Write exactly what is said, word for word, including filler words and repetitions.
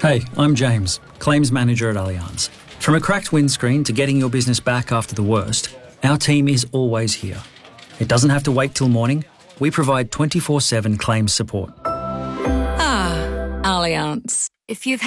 Hey, I'm James, Claims Manager at Allianz. From a cracked windscreen to getting your business back after the worst, our team is always here. It doesn't have to wait till morning. We provide twenty-four seven claims support. Ah, Allianz. If you've